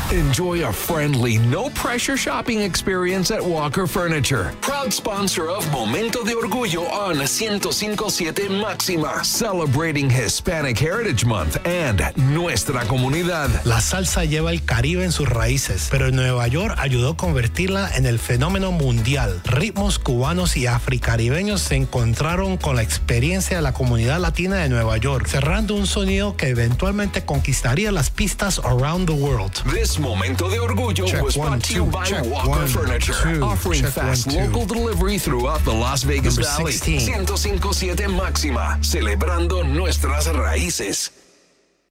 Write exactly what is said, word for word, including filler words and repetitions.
Enjoy a friendly, no-pressure shopping experience at Walker Furniture. Proud sponsor of Momento de Orgullo on one oh five point seven Máxima. Celebrating Hispanic Heritage Month and nuestra comunidad. La salsa lleva el Caribe en sus raíces, pero en Nueva York ayudó a convertirla en el fenómeno mundial. Ritmos cubanos y africaribeños se encontraron con la experiencia de la comunidad latina de Nueva York, cerrando un sonido que eventualmente conquistaría las pistas around the world. This Momento de Orgullo check was one, brought to you two, by check Walker one, Furniture, two, offering check fast one, local delivery throughout the Las Vegas Number Valley. sixteen. one oh five point seven Máxima, celebrando nuestras raíces.